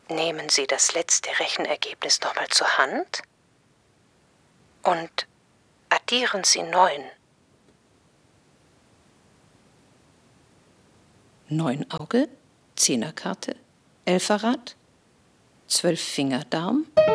Nehmen Sie das letzte Rechenergebnis nochmal zur Hand und addieren Sie 9. 9 Auge, 10er Karte, 11er Rad, 12 Finger Darm,